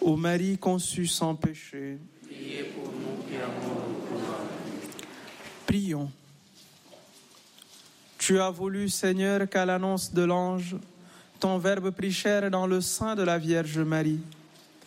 Ô Marie conçue sans péché, Priez pour nous qui avons recours. prions. Tu as voulu, Seigneur, qu'à l'annonce de l'ange, ton Verbe prit chair dans le sein de la Vierge Marie.